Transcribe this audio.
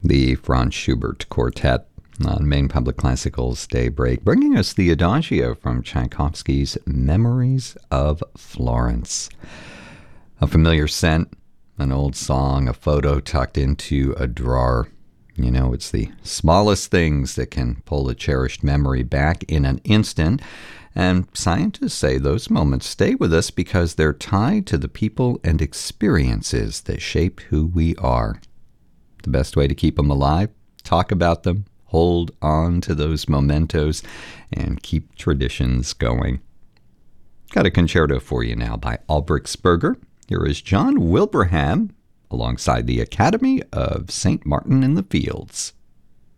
The Franz Schubert Quartet on Maine Public Classical's Daybreak, bringing us the Adagio from Tchaikovsky's Memories of Florence. A familiar scent, an old song, a photo tucked into a drawer. You know, it's the smallest things that can pull a cherished memory back in an instant. And scientists say those moments stay with us because they're tied to the people and experiences that shape who we are. The best way to keep them alive? Talk about them, hold on to those mementos, and keep traditions going. Got a concerto for you now by Albrechtsberger. Here is John Wilbraham alongside the Academy of St. Martin in the Fields.